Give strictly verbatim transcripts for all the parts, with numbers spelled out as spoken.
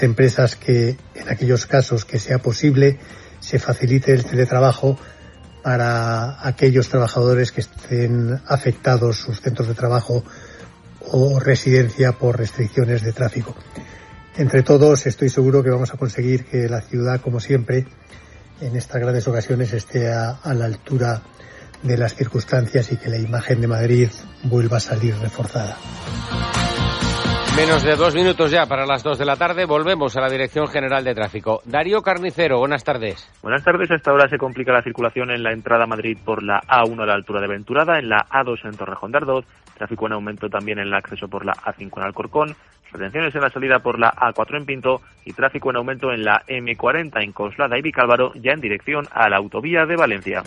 empresas que, en aquellos casos que sea posible, se facilite el teletrabajo para aquellos trabajadores que estén afectados sus centros de trabajo o residencia por restricciones de tráfico. Entre todos, estoy seguro que vamos a conseguir que la ciudad, como siempre, en estas grandes ocasiones esté a, a la altura de las circunstancias y que la imagen de Madrid vuelva a salir reforzada. Menos de dos minutos ya para las dos de la tarde. Volvemos a la Dirección General de Tráfico. Darío Carnicero, buenas tardes. Buenas tardes. A esta hora se complica la circulación en la entrada a Madrid por la A uno a la altura de Venturada, en la A dos en Torrejón de Ardoz, tráfico en aumento también en el acceso por la A cinco en Alcorcón, retenciones en la salida por la A cuatro en Pinto y tráfico en aumento en la eme cuarenta en Coslada y Vicálvaro, ya en dirección a la autovía de Valencia.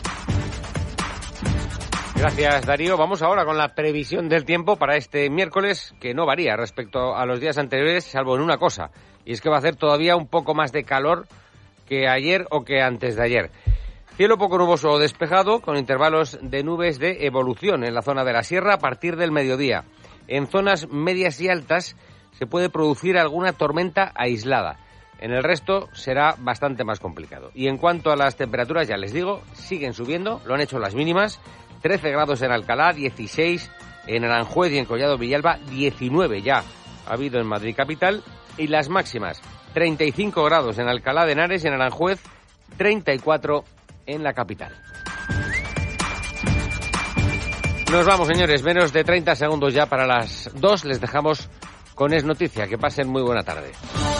Gracias, Darío. Vamos ahora con la previsión del tiempo para este miércoles, que no varía respecto a los días anteriores, salvo en una cosa, y es que va a hacer todavía un poco más de calor que ayer o que antes de ayer. Cielo poco nuboso o despejado, con intervalos de nubes de evolución en la zona de la sierra a partir del mediodía. En zonas medias y altas se puede producir alguna tormenta aislada. En el resto será bastante más complicado. Y en cuanto a las temperaturas, ya les digo, siguen subiendo, lo han hecho las mínimas. trece grados en Alcalá, dieciséis en Aranjuez y en Collado Villalba, diecinueve ya ha habido en Madrid capital, y las máximas, treinta y cinco grados en Alcalá de Henares y en Aranjuez, treinta y cuatro en la capital. Nos vamos, señores, menos de treinta segundos ya para las dos, les dejamos con Es Noticia, que pasen muy buena tarde.